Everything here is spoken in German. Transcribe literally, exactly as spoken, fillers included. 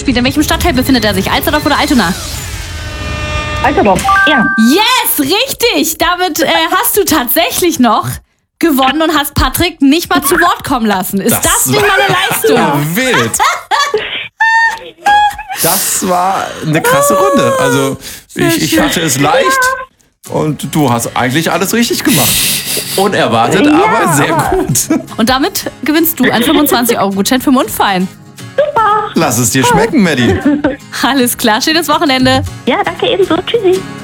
gespielt. In welchem Stadtteil befindet er sich? Alsterdorf oder Altona? Alterdorf, ja. Yes, richtig. Damit äh, hast du tatsächlich noch gewonnen und hast Patrick nicht mal zu Wort kommen lassen. Ist das, das nicht mal eine Leistung? Ja, wild. Das war eine krasse Runde. Also ich, ich hatte es leicht und du hast eigentlich alles richtig gemacht. Unerwartet, ja, aber sehr gut. Und damit gewinnst du einen fünfundzwanzig Euro Gutschein für Mundfein. Super. Lass es dir schmecken, Maddie. Alles klar, schönes Wochenende. Ja, danke ebenso. Tschüssi.